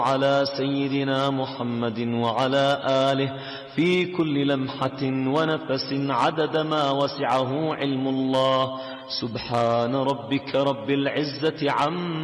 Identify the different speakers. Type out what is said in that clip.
Speaker 1: على سيدنا محمد وعلى آله في كل لمحة ونفس عدد ما وسعه علم الله. سبحان ربك رب العزة عما